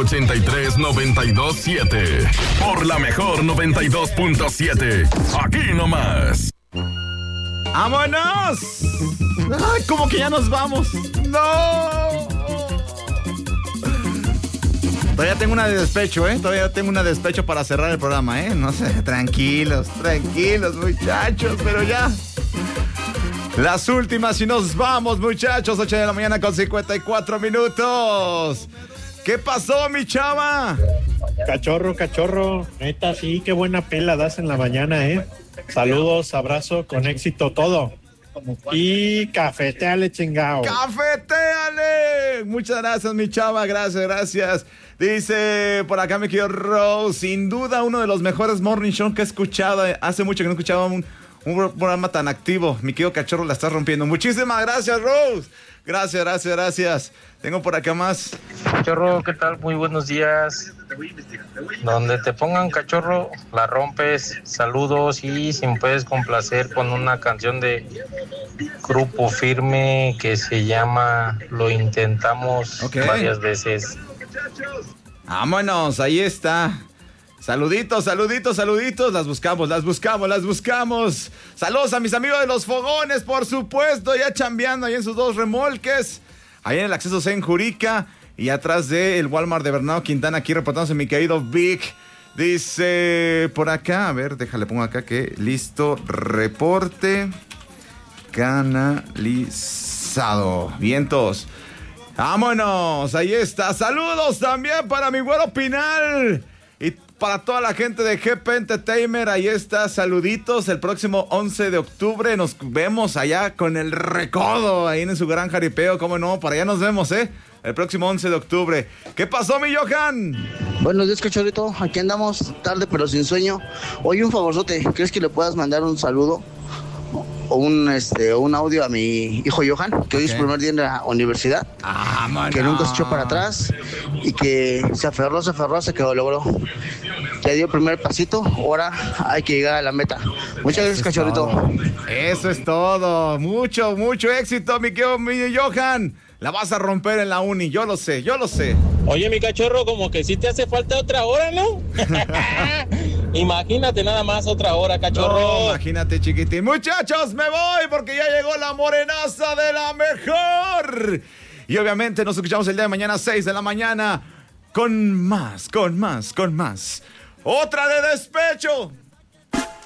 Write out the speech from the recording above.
93-92-7. Por la mejor 92.7. Aquí nomás. ¡Vámonos! ¡Ay, como que ya nos vamos! ¡No! Todavía tengo una de despecho, ¿eh? Todavía tengo una de despecho para cerrar el programa, ¿eh? No sé, tranquilos, muchachos, pero ya. Las últimas y nos vamos, muchachos. 8 de la mañana con 54 minutos. ¿Qué pasó, mi chava? Cachorro. Neta, sí, qué buena pela das en la mañana, ¿eh? Saludos, abrazo, con éxito todo. Y cafeteale, chingao. ¡Cafeteale! Muchas gracias, mi chava. Gracias. Dice por acá mi querido Rose, sin duda uno de los mejores morning show que he escuchado. Hace mucho que no escuchaba un programa tan activo. Mi querido cachorro, la estás rompiendo. Muchísimas gracias, Rose. Gracias. Tengo por acá más. Cachorro, ¿qué tal? Muy buenos días. Donde te pongan, cachorro, la rompes. Saludos, y si me puedes complacer con una canción de Grupo Firme que se llama Lo Intentamos varias veces. Vámonos, ahí está. Saluditos. Las buscamos. Saludos a mis amigos de los fogones, por supuesto, ya chambeando ahí en sus dos remolques. Ahí en el acceso C en Jurica y atrás del Walmart de Bernardo Quintana, aquí reportándose mi querido Vic. Dice por acá, a ver, déjale, pongo acá que listo, reporte canalizado. Vientos. Vámonos, ahí está. Saludos también para mi güero Pinal. Y para toda la gente de GP Entertainment, ahí está, saluditos. El próximo 11 de octubre nos vemos allá con el Recodo, ahí en su gran jaripeo, cómo no, para allá nos vemos, el próximo 11 de octubre. ¿Qué pasó, mi Johan? Buenos días, cachorrito, aquí andamos, tarde pero sin sueño. Oye, un favorzote, ¿crees que le puedas mandar un saludo o un audio a mi hijo Johan, que hoy es su primer día en la universidad, que nunca se echó para atrás y que se aferró hasta que lo logró? Ya dio el primer pasito, ahora hay que llegar a la meta. Muchas gracias, cachorrito. Eso es todo. Mucho éxito, mi Johan. La vas a romper en la uni, yo lo sé. Oye, mi cachorro, como que sí te hace falta otra hora, ¿no? Imagínate nada más otra hora, cachorro. No, imagínate, chiquitín. Muchachos, me voy porque ya llegó la morenaza de la mejor. Y obviamente nos escuchamos el día de mañana a 6 de la mañana con más. Otra de despecho.